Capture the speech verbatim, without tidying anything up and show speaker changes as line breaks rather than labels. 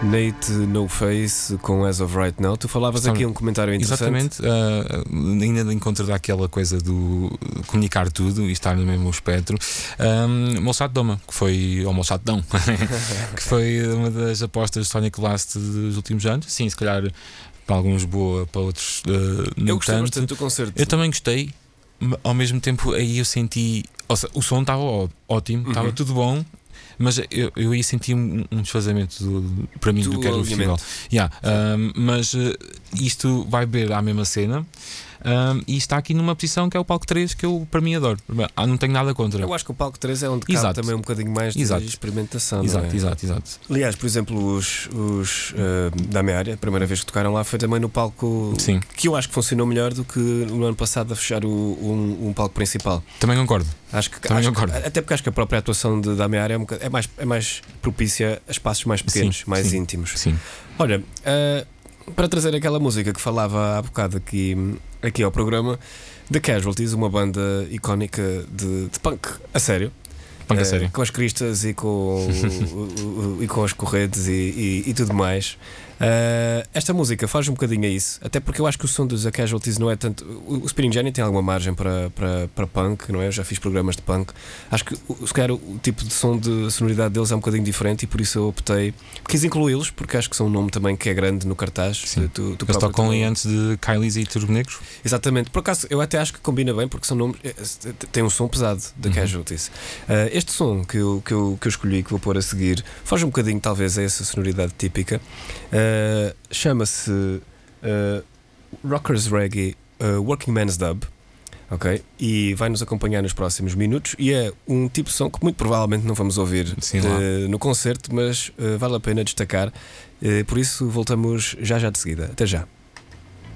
Nate No Face com As of Right Now. Tu falavas
Está-
aqui um comentário interessante.
Exatamente, uh, ainda de encontro daquela coisa do comunicar tudo e estar no mesmo espectro. Um, Molsat Doma, que foi, ou Molsat Dão, que foi uma das apostas de Sonic Blast dos últimos anos. Sim, se calhar para alguns boa, para outros uh, não
Eu gostei
tanto.
bastante do concerto.
Eu também gostei, ma- ao mesmo tempo aí eu senti, ou seja, o som estava ó- ótimo, estava
Uhum.
tudo bom. Mas eu, eu aí senti um, um desfazamento do- para mim do,
Do
que era o festival.
alinhamento.
Yeah, um, mas uh, isto vai beber à mesma cena, um, e está aqui numa posição que é o palco três, que eu para mim adoro. Ah, não tenho nada contra.
Eu acho que o palco três é onde cabe
Exato.
também um bocadinho mais de
Exato.
experimentação. não
Exato,
é?
exato, exato.
Aliás, por exemplo, os, os uh, da minha área, a primeira vez que tocaram lá foi também no palco
Sim.
que eu acho que funcionou melhor do que no ano passado a fechar o, um, um palco principal.
Também concordo.
Acho que,
Também
acho que-
concordo.
até porque acho que a própria atuação de, da minha área é, um bocado- é mais, é mais propícia a espaços mais pequenos,
Sim,
mais
sim.
íntimos.
Sim.
Olha, uh, para trazer aquela música que falava há bocado aqui, aqui ao programa, The Casualties, uma banda icónica de, de punk, a sério.
Punk a
Eh,
sério.
com as cristas e com, o- o- e com as correntes e, e- e tudo mais. Eh, esta música faz um bocadinho a isso, até porque eu acho que o som dos The Casualties não é tanto. O, o Spinning Jenny tem alguma margem para, para, para punk, não é? Eu já fiz programas de punk. Acho que o- se calhar o, o tipo de som de sonoridade deles é um bocadinho diferente e por isso eu optei. Quis incluí-los porque acho que são um nome também que é grande no cartaz.
Sim.
Tu, tu
Eles
próprio
tocam
também-
ali antes de Kylie's e Turbo Negros.
Exatamente, por acaso eu até acho que combina bem porque são nomes, eh, tem um som pesado da
Uhum.
Casualties. Eh, este som que eu, que, eu, que eu escolhi, que vou pôr a seguir, foge um bocadinho talvez a essa sonoridade típica. Eh, chama-se eh, Rockers Reggae eh, Working Man's Dub. Ok? E vai nos acompanhar nos próximos minutos. E é um tipo de som que muito provavelmente não vamos ouvir
Sim,
eh,
lá.
no concerto, mas eh, vale a pena destacar. Eh, por isso voltamos já já de seguida. Até já.